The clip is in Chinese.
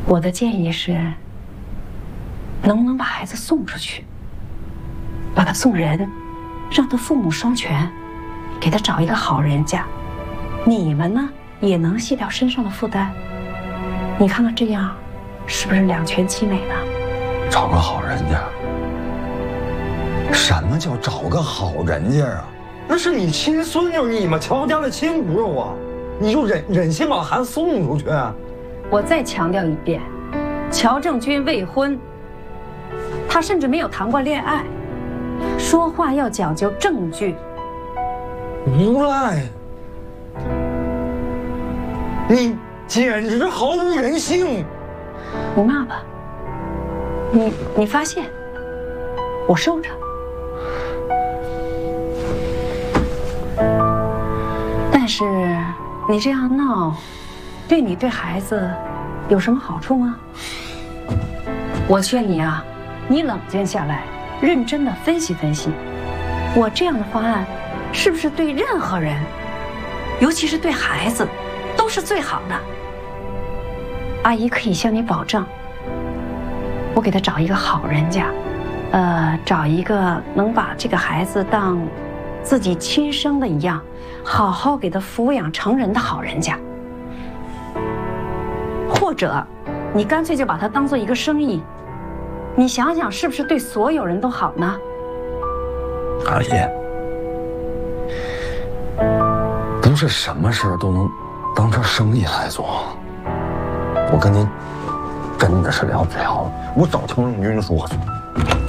我的建议是，能不能把孩子送出去，把他送人，让他父母双全，给他找一个好人家。你们呢，也能卸掉身上的负担。你看看这样，是不是两全其美呢？ 找个好人家？什么叫找个好人家啊？ 那是你亲孙女，你们乔家的亲骨肉啊！你就忍心把孩子送出去？ 我再强调一遍，乔正军未婚，他甚至没有谈过恋爱，说话要讲究证据。 无赖！你简直毫无人性！ 你骂吧，你发泄，我收着。但是你这样闹，对你对孩子有什么好处吗？我劝你啊，你冷静下来，认真的分析分析，我这样的方案是不是对任何人，尤其是对孩子，都是最好的。阿姨可以向你保证，我给他找一个好人家，找一个能把这个孩子当自己亲生的一样，好好给他抚养成人的好人家。或者你干脆就把它当做一个生意，你想想是不是对所有人都好呢？ 阿姨，不是什么事儿都能当成生意来做。我跟您真的是聊不了了，我找乔正军说去。